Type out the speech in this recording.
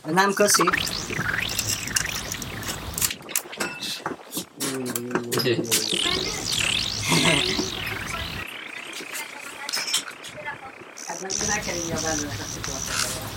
Nem, köszi. Hát ne kell így a belőle a cukort.